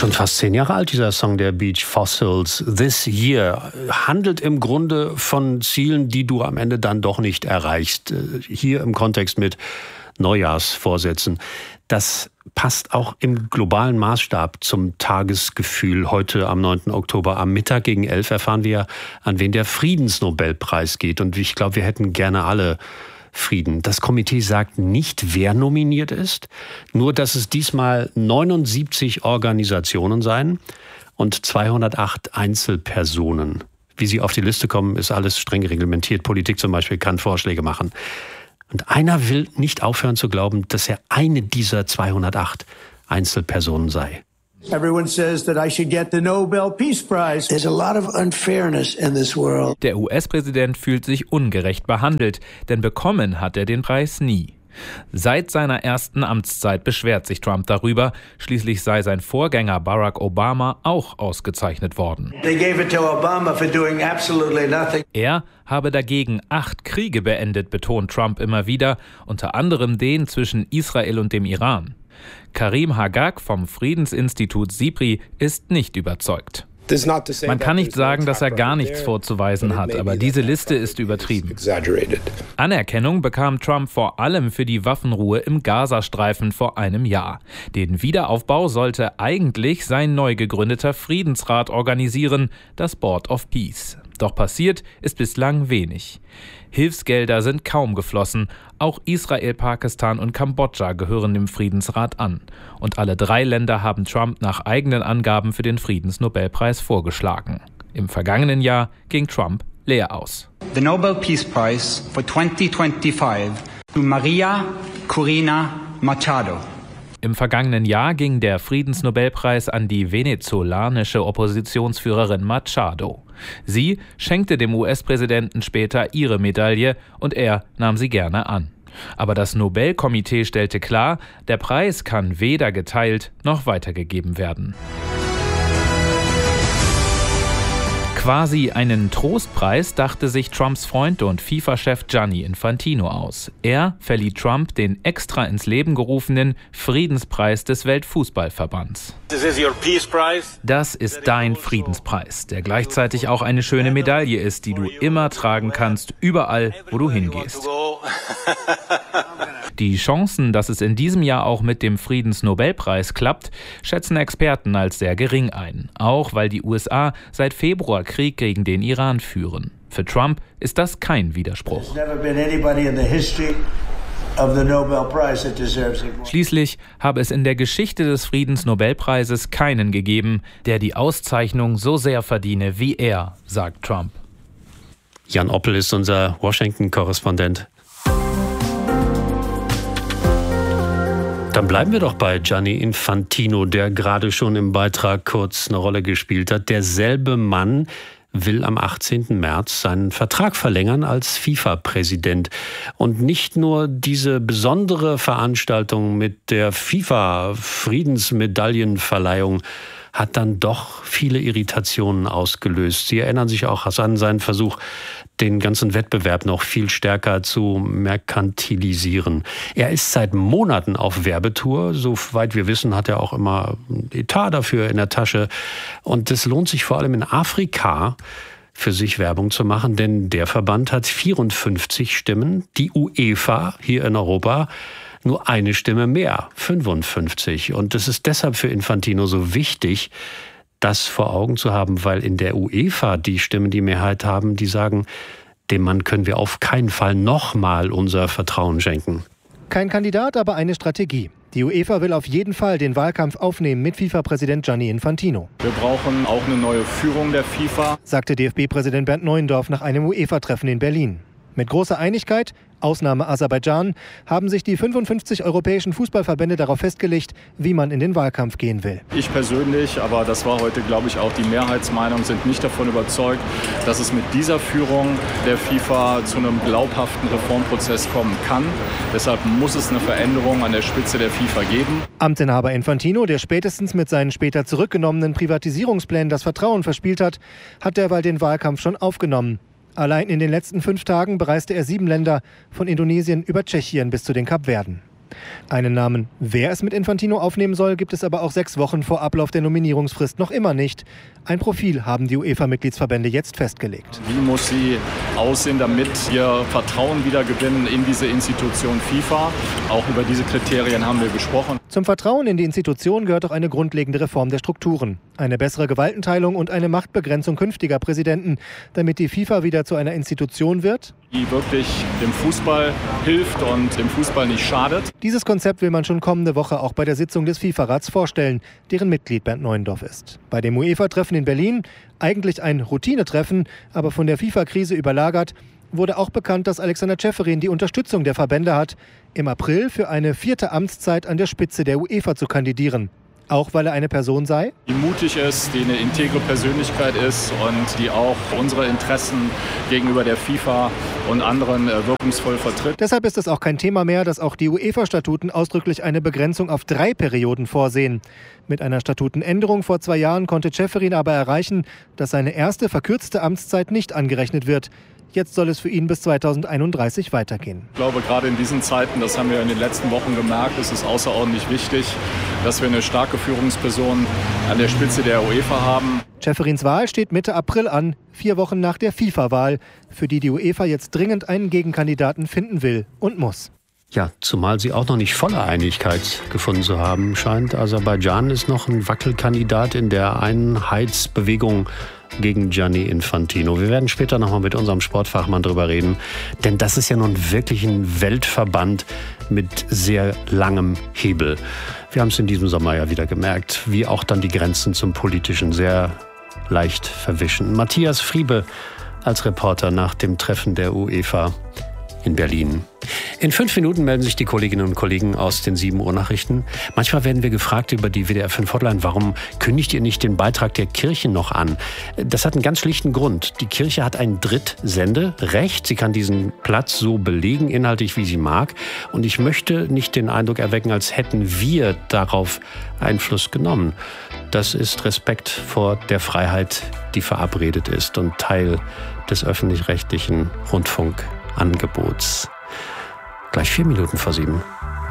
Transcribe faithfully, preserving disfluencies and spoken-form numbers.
Schon fast zehn Jahre alt, dieser Song der Beach Fossils. This Year handelt im Grunde von Zielen, die du am Ende dann doch nicht erreichst. Hier im Kontext mit Neujahrsvorsätzen. Das passt auch im globalen Maßstab zum Tagesgefühl. Heute am neunten Oktober am Mittag gegen elf erfahren wir, an wen der Friedensnobelpreis geht. Und ich glaube, wir hätten gerne alle Frieden. Das Komitee sagt nicht, wer nominiert ist, nur dass es diesmal neunundsiebzig Organisationen seien und zweihundertacht Einzelpersonen. Wie sie auf die Liste kommen, ist alles streng reglementiert. Politik zum Beispiel kann Vorschläge machen. Und einer will nicht aufhören zu glauben, dass er eine dieser zweihundertacht Einzelpersonen sei. Everyone says that I should get the Nobel Peace Prize. There's a lot of unfairness in this world. Der U S-Präsident fühlt sich ungerecht behandelt, denn bekommen hat er den Preis nie. Seit seiner ersten Amtszeit beschwert sich Trump darüber. Schließlich sei sein Vorgänger Barack Obama auch ausgezeichnet worden. They gave it to Obama for doing absolutely nothing. Er habe dagegen acht Kriege beendet, betont Trump immer wieder, unter anderem den zwischen Israel und dem Iran. Karim Hagag vom Friedensinstitut SIPRI ist nicht überzeugt. Man kann nicht sagen, dass er gar nichts vorzuweisen hat, aber diese Liste ist übertrieben. Anerkennung bekam Trump vor allem für die Waffenruhe im Gazastreifen vor einem Jahr. Den Wiederaufbau sollte eigentlich sein neu gegründeter Friedensrat organisieren, das Board of Peace. Doch passiert ist bislang wenig. Hilfsgelder sind kaum geflossen. Auch Israel, Pakistan und Kambodscha gehören dem Friedensrat an. Und alle drei Länder haben Trump nach eigenen Angaben für den Friedensnobelpreis vorgeschlagen. Im vergangenen Jahr ging Trump leer aus. The Nobel Peace Prize for twenty twenty-five to Maria Corina Machado. Im vergangenen Jahr ging der Friedensnobelpreis an die venezolanische Oppositionsführerin Machado. Sie schenkte dem U S-Präsidenten später ihre Medaille und er nahm sie gerne an. Aber das Nobelkomitee stellte klar, der Preis kann weder geteilt noch weitergegeben werden. Quasi einen Trostpreis dachte sich Trumps Freund und FIFA-Chef Gianni Infantino aus. Er verlieh Trump den extra ins Leben gerufenen Friedenspreis des Weltfußballverbands. Das ist dein Friedenspreis, der gleichzeitig auch eine schöne Medaille ist, die du immer tragen kannst, überall, wo du hingehst. Die Chancen, dass es in diesem Jahr auch mit dem Friedensnobelpreis klappt, schätzen Experten als sehr gering ein. Auch weil die U S A seit Februar Krieg gegen den Iran führen. Für Trump ist das kein Widerspruch. Schließlich habe es in der Geschichte des Friedensnobelpreises keinen gegeben, der die Auszeichnung so sehr verdiene wie er, sagt Trump. Jan Oppel ist unser Washington-Korrespondent. Dann bleiben wir doch bei Gianni Infantino, der gerade schon im Beitrag kurz eine Rolle gespielt hat. Derselbe Mann will am achtzehnten März seinen Vertrag verlängern als FIFA-Präsident. Und nicht nur diese besondere Veranstaltung mit der FIFA-Friedensmedaillenverleihung hat dann doch viele Irritationen ausgelöst. Sie erinnern sich auch an seinen Versuch, den ganzen Wettbewerb noch viel stärker zu merkantilisieren. Er ist seit Monaten auf Werbetour. Soweit wir wissen, hat er auch immer einen Etat dafür in der Tasche. Und es lohnt sich vor allem in Afrika, für sich Werbung zu machen, denn der Verband hat vierundfünfzig Stimmen, die UEFA hier in Europa nur eine Stimme mehr, fünfundfünfzig. Und es ist deshalb für Infantino so wichtig, das vor Augen zu haben, weil in der UEFA die Stimmen die Mehrheit haben, die sagen, dem Mann können wir auf keinen Fall nochmal unser Vertrauen schenken. Kein Kandidat, aber eine Strategie. Die UEFA will auf jeden Fall den Wahlkampf aufnehmen mit FIFA-Präsident Gianni Infantino. Wir brauchen auch eine neue Führung der FIFA, sagte D F B-Präsident Bernd Neuendorf nach einem UEFA-Treffen in Berlin. Mit großer Einigkeit, Ausnahme Aserbaidschan, haben sich die fünfundfünfzig europäischen Fußballverbände darauf festgelegt, wie man in den Wahlkampf gehen will. Ich persönlich, aber das war heute, glaube ich, auch die Mehrheitsmeinung, sind nicht davon überzeugt, dass es mit dieser Führung der FIFA zu einem glaubhaften Reformprozess kommen kann. Deshalb muss es eine Veränderung an der Spitze der FIFA geben. Amtsinhaber Infantino, der spätestens mit seinen später zurückgenommenen Privatisierungsplänen das Vertrauen verspielt hat, hat derweil den Wahlkampf schon aufgenommen. Allein in den letzten fünf Tagen bereiste er sieben Länder, von Indonesien über Tschechien bis zu den Kapverden. Einen Namen, wer es mit Infantino aufnehmen soll, gibt es aber auch sechs Wochen vor Ablauf der Nominierungsfrist noch immer nicht. Ein Profil haben die UEFA-Mitgliedsverbände jetzt festgelegt. Wie muss sie aussehen, damit wir Vertrauen wieder gewinnen in diese Institution FIFA? Auch über diese Kriterien haben wir gesprochen. Zum Vertrauen in die Institution gehört auch eine grundlegende Reform der Strukturen. Eine bessere Gewaltenteilung und eine Machtbegrenzung künftiger Präsidenten, damit die FIFA wieder zu einer Institution wird, die wirklich dem Fußball hilft und dem Fußball nicht schadet. Dieses Konzept will man schon kommende Woche auch bei der Sitzung des FIFA-Rats vorstellen, deren Mitglied Bernd Neuendorf ist. Bei dem UEFA-Treffen in Berlin, eigentlich ein Routinetreffen, aber von der FIFA-Krise überlagert, wurde auch bekannt, dass Alexander Ceferin die Unterstützung der Verbände hat, im April für eine vierte Amtszeit an der Spitze der UEFA zu kandidieren. Auch weil er eine Person sei, die mutig ist, die eine integre Persönlichkeit ist und die auch unsere Interessen gegenüber der FIFA und anderen wirkungsvoll vertritt. Deshalb ist es auch kein Thema mehr, dass auch die UEFA-Statuten ausdrücklich eine Begrenzung auf drei Perioden vorsehen. Mit einer Statutenänderung vor zwei Jahren konnte Ceferin aber erreichen, dass seine erste verkürzte Amtszeit nicht angerechnet wird. Jetzt soll es für ihn bis zweitausendeinunddreißig weitergehen. Ich glaube, gerade in diesen Zeiten, das haben wir in den letzten Wochen gemerkt, ist es außerordentlich wichtig, dass wir eine starke Führungsperson an der Spitze der UEFA haben. Ceferins Wahl steht Mitte April an, vier Wochen nach der FIFA-Wahl, für die die UEFA jetzt dringend einen Gegenkandidaten finden will und muss. Ja, zumal sie auch noch nicht volle Einigkeit gefunden zu haben scheint. Aserbaidschan ist noch ein Wackelkandidat in der Einheitsbewegung gegen Gianni Infantino. Wir werden später nochmal mit unserem Sportfachmann drüber reden, denn das ist ja nun wirklich ein Weltverband mit sehr langem Hebel. Wir haben es in diesem Sommer ja wieder gemerkt, wie auch dann die Grenzen zum Politischen sehr leicht verwischen. Matthias Friebe als Reporter nach dem Treffen der UEFA in Berlin. In fünf Minuten melden sich die Kolleginnen und Kollegen aus den sieben Uhr Nachrichten. Manchmal werden wir gefragt über die W D R fünf Hotline, warum kündigt ihr nicht den Beitrag der Kirche noch an? Das hat einen ganz schlichten Grund. Die Kirche hat ein Drittsenderecht. Sie kann diesen Platz so belegen, inhaltlich wie sie mag. Und ich möchte nicht den Eindruck erwecken, als hätten wir darauf Einfluss genommen. Das ist Respekt vor der Freiheit, die verabredet ist und Teil des öffentlich-rechtlichen Rundfunkangebots. Gleich vier Minuten vor sieben.